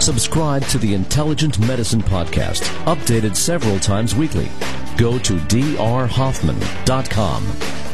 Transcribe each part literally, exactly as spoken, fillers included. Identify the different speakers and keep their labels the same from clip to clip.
Speaker 1: Subscribe to the Intelligent Medicine Podcast, updated several times weekly. Go to d r hoffman dot com.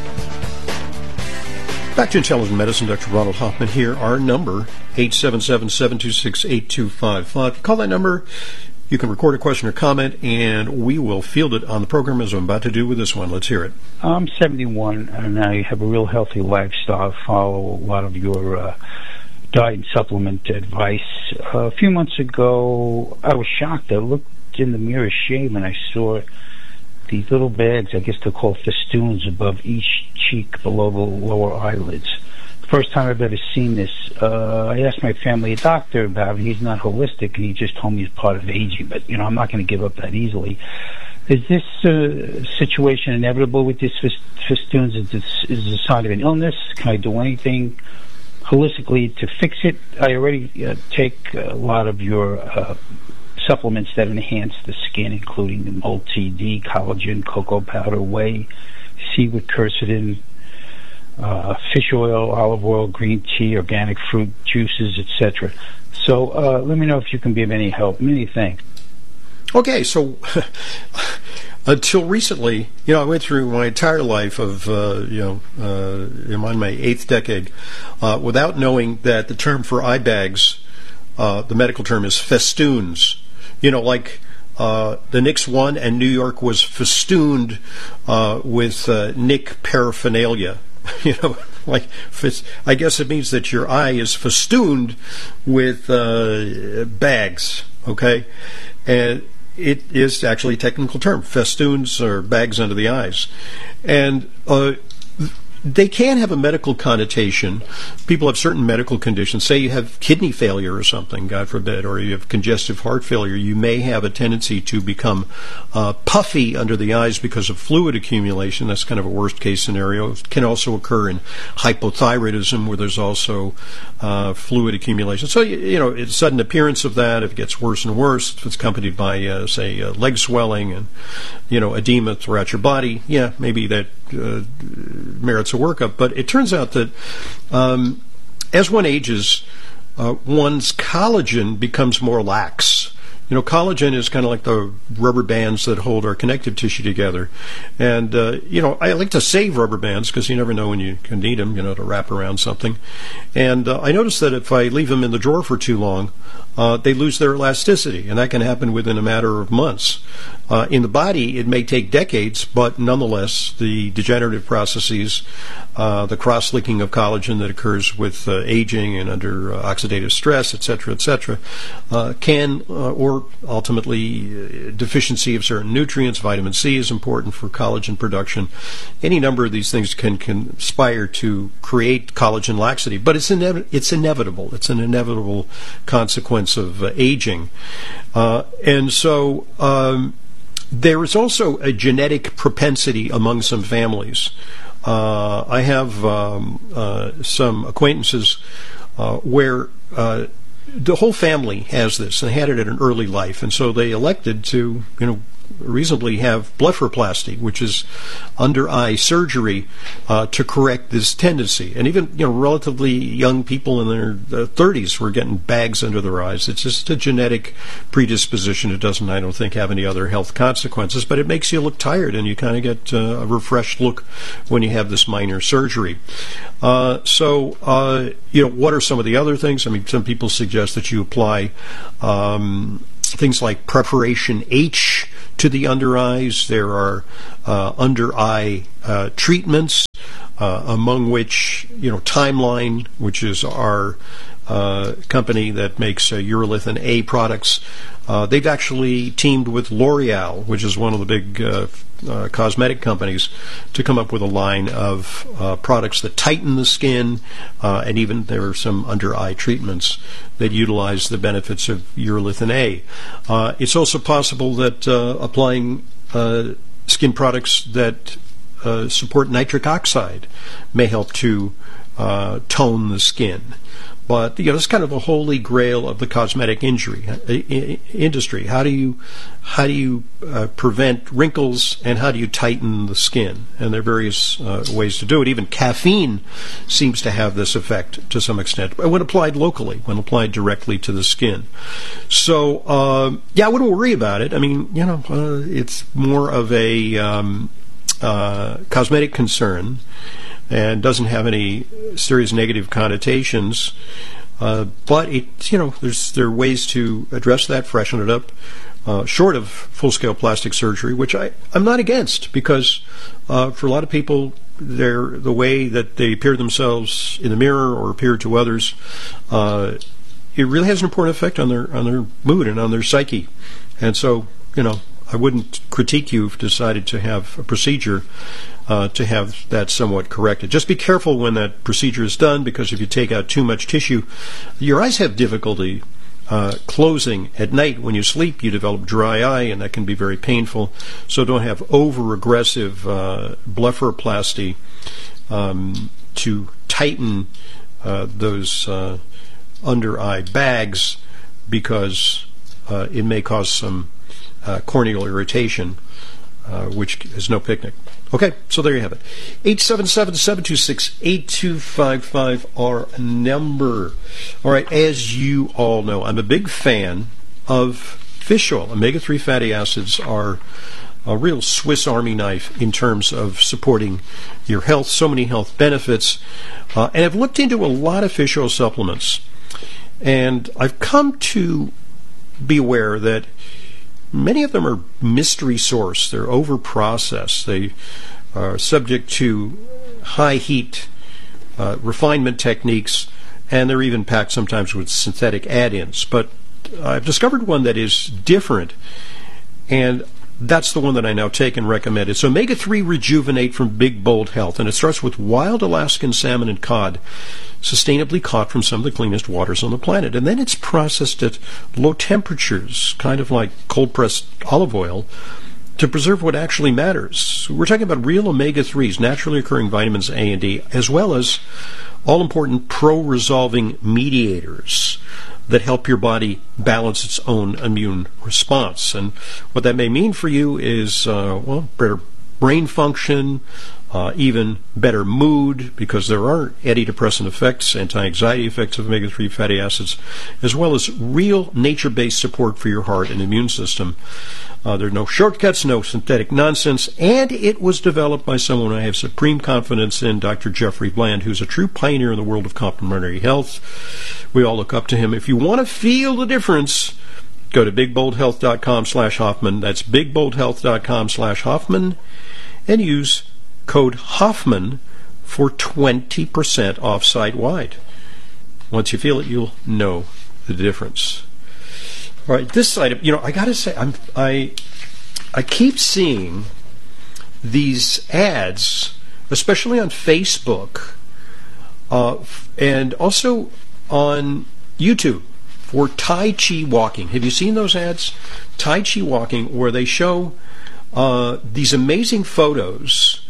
Speaker 2: Back to Intelligent Medicine, Doctor Ronald Hoffman here. Our number, eight seven seven, seven two six, eight two five five. Call that number. You can record a question or comment, and we will field it on the program as I'm about to do with this one. Let's hear it.
Speaker 3: I'm seventy-one, and I have a real healthy lifestyle. I follow a lot of your uh, diet and supplement advice. Uh, a few months ago, I was shocked. I looked in the mirror shave, and I saw these little bags, I guess they're called festoons, above each cheek below the lower eyelids. First time I've ever seen this. Uh, I asked my family doctor about it. He's not holistic, and he just told me it's part of aging. But, you know, I'm not going to give up that easily. Is this uh, situation inevitable with these festoons? Is this is this a sign of an illness? Can I do anything holistically to fix it? I already uh, take a lot of your uh, supplements that enhance the skin, including the Multi-D, collagen, cocoa powder, whey, seaweed quercetin, uh, fish oil, olive oil, green tea, organic fruit juices, et cetera. So uh, let me know if you can be of any help. Many thanks.
Speaker 2: Okay, so until recently, you know, I went through my entire life of, uh, you know, uh, I'm on my eighth decade, uh, without knowing that the term for eye bags, uh, the medical term is festoons. You know, like uh, the Knicks won and New York was festooned uh, with uh, Knick paraphernalia. You know, like I guess it means that your eye is festooned with uh, bags. Okay, and it is actually a technical term. Festoons or bags under the eyes, and uh, they can have a medical connotation. People have certain medical conditions. Say you have kidney failure or something, God forbid, or you have congestive heart failure. You may have a tendency to become uh, puffy under the eyes because of fluid accumulation. That's kind of a worst-case scenario. It can also occur in hypothyroidism, where there's also uh, fluid accumulation. So, you know, it's sudden appearance of that. If it gets worse and worse, if it's accompanied by, uh, say, uh, leg swelling and, you know, edema throughout your body, yeah, maybe that uh, merits a workup. But it turns out that um, as one ages, uh, one's collagen becomes more lax. You know, collagen is kind of like the rubber bands that hold our connective tissue together. And, uh, you know, I like to save rubber bands because you never know when you can need them, you know, to wrap around something. And uh, I noticed that if I leave them in the drawer for too long, uh, they lose their elasticity, and that can happen within a matter of months. Uh, in the body, it may take decades, but nonetheless, the degenerative processes, uh, the cross-linking of collagen that occurs with uh, aging and under uh, oxidative stress, et cetera, et cetera, uh, can, uh, or ultimately uh, deficiency of certain nutrients. Vitamin C is important for collagen production. Any number of these things can conspire to create collagen laxity, but it's, inev- it's inevitable. It's an inevitable consequence of uh, aging. Uh, and so um, there is also a genetic propensity among some families. Uh, I have um, uh, some acquaintances uh, where uh, the whole family has this, and they had it at an early life, and so they elected to, you know, reasonably have blepharoplasty, which is under eye surgery uh, to correct this tendency. And even, you know, relatively young people in their uh, thirties were getting bags under their eyes. It's just a genetic predisposition. It doesn't, I don't think, have any other health consequences, but it makes you look tired, and you kind of get uh, a refreshed look when you have this minor surgery. Uh, so, uh, you know, what are some of the other things? I mean, some people suggest that you apply um, things like Preparation H to the under eyes. There are uh, under eye uh, treatments, uh, among which, you know, Timeline, which is our uh, company that makes uh, urolithin A products. Uh, they've actually teamed with L'Oreal, which is one of the big uh, uh, cosmetic companies, to come up with a line of uh, products that tighten the skin, uh, and even there are some under-eye treatments that utilize the benefits of urolithin A. Uh, it's also possible that uh, applying uh, skin products that uh, support nitric oxide may help to uh, tone the skin. but you know, it's kind of the holy grail of the cosmetic injury uh, I- industry. How do you how do you uh, prevent wrinkles, and how do you tighten the skin? And there are various uh, ways to do it. Even caffeine seems to have this effect to some extent, when applied locally, when applied directly to the skin. So, uh, yeah, I wouldn't worry about it. I mean, you know, uh, it's more of a um, uh, cosmetic concern, and doesn't have any serious negative connotations. Uh, but it, you know, there's there are ways to address that, freshen it up, uh, short of full-scale plastic surgery, which I I'm not against, because uh, for a lot of people, they're the way that they appear themselves in the mirror or appear to others, uh, it really has an important effect on their on their mood and on their psyche. And so, you know, I wouldn't critique you if you decided to have a procedure uh, to have that somewhat corrected. Just be careful when that procedure is done, because if you take out too much tissue, your eyes have difficulty uh, closing at night. When you sleep, you develop dry eye, and that can be very painful. So don't have over-aggressive uh, blepharoplasty um, to tighten uh, those uh, under-eye bags, because uh, it may cause some Uh, corneal irritation, uh, which is no picnic. Okay, so there you have it. eight seven seven, seven two six, eight two five five, our number. All right, as you all know, I'm a big fan of fish oil. omega three fatty acids are a real Swiss Army knife in terms of supporting your health. So many health benefits. Uh, and I've looked into a lot of fish oil supplements, and I've come to be aware that many of them are mystery source. They're over-processed. They are subject to high heat uh, refinement techniques, and they're even packed sometimes with synthetic add-ins. But I've discovered one that is different, and that's the one that I now take and recommend. It's omega three Rejuvenate from Big Bold Health, and it starts with wild Alaskan salmon and cod, sustainably caught from some of the cleanest waters on the planet. And then it's processed at low temperatures, kind of like cold-pressed olive oil, to preserve what actually matters. We're talking about real omega threes, naturally occurring vitamins A and D, as well as all-important pro-resolving mediators that help your body balance its own immune response. And what that may mean for you is, uh, well, better brain function, uh, even better mood, because there are antidepressant effects, anti-anxiety effects of omega three fatty acids, as well as real nature-based support for your heart and immune system. Uh, there are no shortcuts, no synthetic nonsense, and it was developed by someone I have supreme confidence in, Doctor Jeffrey Bland, who's a true pioneer in the world of complementary health. We all look up to him. If you want to feel the difference, go to bigboldhealth.com slash Hoffman. That's bigboldhealth.com slash Hoffman, and use code Hoffman for twenty percent off site-wide. Once you feel it, you'll know the difference. All right, this side, you know, I got to say, I'm, I, I keep seeing these ads, especially on Facebook, uh, and also on YouTube, for Tai Chi walking. Have you seen those ads? Tai Chi walking, where they show uh, these amazing photos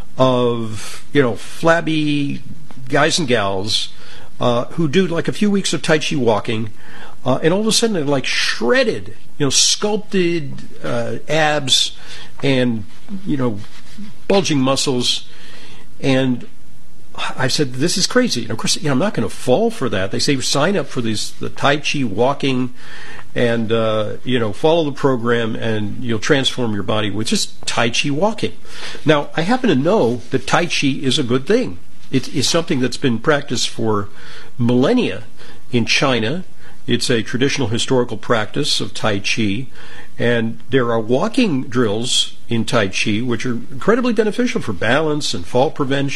Speaker 2: of, you know, flabby guys and gals uh, who do like a few weeks of Tai Chi walking, uh, and all of a sudden they're like shredded, you know, sculpted uh, abs and, you know, bulging muscles. And I said, this is crazy. And of course, you know, I'm not going to fall for that. They say sign up for these the Tai Chi walking, and uh, you know, follow the program, and you'll transform your body with just Tai Chi walking. Now, I happen to know that Tai Chi is a good thing. It is something that's been practiced for millennia in China. It's a traditional historical practice of Tai Chi, and there are walking drills in Tai Chi which are incredibly beneficial for balance and fall prevention.